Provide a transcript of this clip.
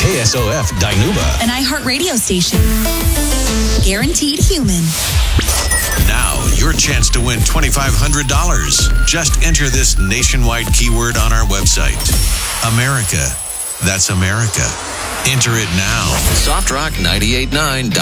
KSOF Dinuba. An iHeartRadio station. Guaranteed human. Now, your chance to win $2,500. Just enter this nationwide keyword on our website. America. That's America. Enter it now. SoftRock 98.9.